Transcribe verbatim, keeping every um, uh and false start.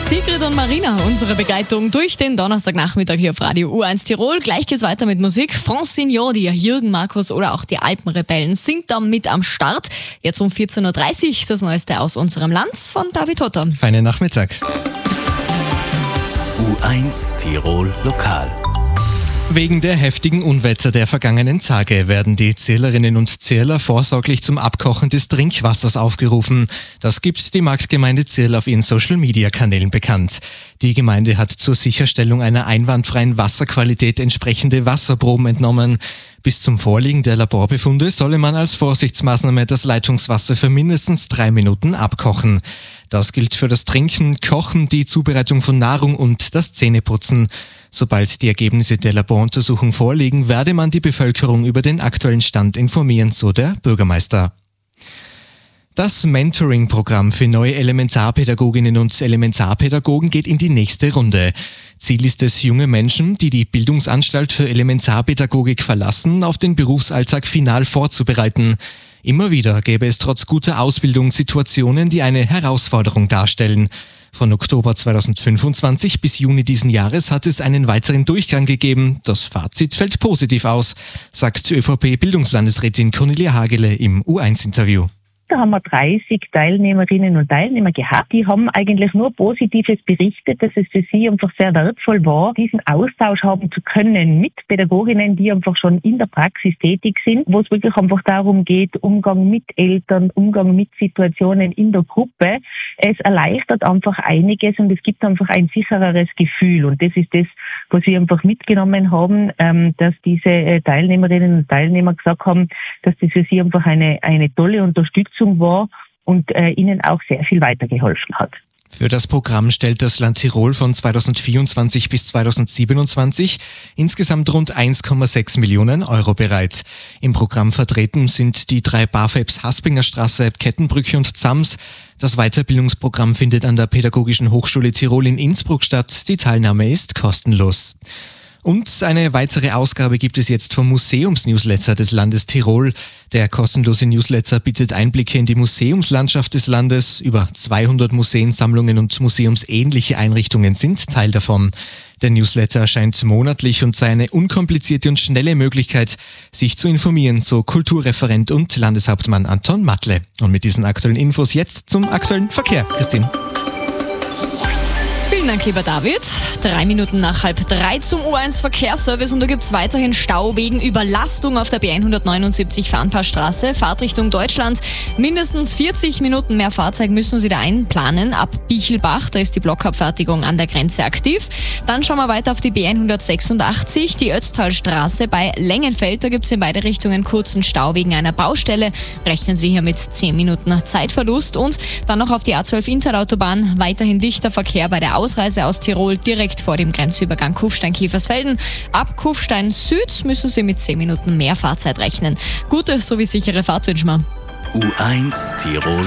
Sigrid und Marina, unsere Begleitung durch den Donnerstagnachmittag hier auf Radio U eins Tirol. Gleich geht's weiter mit Musik. Francine Jordi, Jürgen Markus oder auch die Alpenrebellen sind da mit am Start. Jetzt um vierzehn Uhr dreißig das Neueste aus unserem Land von David Hotter. Feinen Nachmittag. U eins Tirol Lokal. Wegen der heftigen Unwetter der vergangenen Tage werden die Zählerinnen und Zähler vorsorglich zum Abkochen des Trinkwassers aufgerufen. Das gibt die Marktgemeinde Zirl auf ihren Social-Media-Kanälen bekannt. Die Gemeinde hat zur Sicherstellung einer einwandfreien Wasserqualität entsprechende Wasserproben entnommen. Bis zum Vorliegen der Laborbefunde solle man als Vorsichtsmaßnahme das Leitungswasser für mindestens drei Minuten abkochen. Das gilt für das Trinken, Kochen, die Zubereitung von Nahrung und das Zähneputzen. Sobald die Ergebnisse der Laboruntersuchung vorliegen, werde man die Bevölkerung über den aktuellen Stand informieren, so der Bürgermeister. Das Mentoring-Programm für neue Elementarpädagoginnen und Elementarpädagogen geht in die nächste Runde. Ziel ist es, junge Menschen, die die Bildungsanstalt für Elementarpädagogik verlassen, auf den Berufsalltag final vorzubereiten. Immer wieder gäbe es trotz guter Ausbildung Situationen, die eine Herausforderung darstellen. Von Oktober zweitausendfünfundzwanzig bis Juni diesen Jahres hat es einen weiteren Durchgang gegeben. Das Fazit fällt positiv aus, sagt ÖVP-Bildungslandesrätin Cornelia Hagele im U eins Interview. Da haben wir dreißig Teilnehmerinnen und Teilnehmer gehabt. Die haben eigentlich nur Positives berichtet, dass es für sie einfach sehr wertvoll war, diesen Austausch haben zu können mit Pädagoginnen, die einfach schon in der Praxis tätig sind, wo es wirklich einfach darum geht, Umgang mit Eltern, Umgang mit Situationen in der Gruppe. Es erleichtert einfach einiges und es gibt einfach ein sichereres Gefühl. Und das ist das, was wir einfach mitgenommen haben, dass diese Teilnehmerinnen und Teilnehmer gesagt haben, dass das für sie einfach eine, eine tolle Unterstützung war und äh, ihnen auch sehr viel weitergeholfen hat. Für das Programm stellt das Land Tirol von zweitausendvierundzwanzig bis zweitausendsiebenundzwanzig insgesamt rund eins Komma sechs Millionen Euro bereit. Im Programm vertreten sind die drei BAföBs Haspinger Straße, Kettenbrücke und Zams. Das Weiterbildungsprogramm findet an der Pädagogischen Hochschule Tirol in Innsbruck statt. Die Teilnahme ist kostenlos. Und eine weitere Ausgabe gibt es jetzt vom Museumsnewsletter des Landes Tirol. Der kostenlose Newsletter bietet Einblicke in die Museumslandschaft des Landes. Über zweihundert Museensammlungen und museumsähnliche Einrichtungen sind Teil davon. Der Newsletter erscheint monatlich und sei eine unkomplizierte und schnelle Möglichkeit, sich zu informieren, so Kulturreferent und Landeshauptmann Anton Matle. Und mit diesen aktuellen Infos jetzt zum aktuellen Verkehr. Christine. Vielen Dank, lieber David. Drei Minuten nach halb drei zum U eins Verkehrsservice und da gibt es weiterhin Stau wegen Überlastung auf der B hundertneunundsiebzig Farnpassstraße, Fahrtrichtung Deutschland. Mindestens vierzig Minuten mehr Fahrzeug müssen Sie da einplanen. Ab Bichelbach, da ist die Blockabfertigung an der Grenze aktiv. Dann schauen wir weiter auf die B hundertsechsundachtzig, die Ötztalstraße bei Lengenfeld. Da gibt es in beide Richtungen kurzen Stau wegen einer Baustelle. Rechnen Sie hier mit zehn Minuten Zeitverlust. Und dann noch auf die A zwölf Interautobahn, weiterhin dichter Verkehr bei der Ausreise aus Tirol direkt vor dem Grenzübergang Kufstein-Kiefersfelden. Ab Kufstein Süd müssen Sie mit zehn Minuten mehr Fahrzeit rechnen. Gute sowie sichere Fahrt wünschen wir. U eins Tirol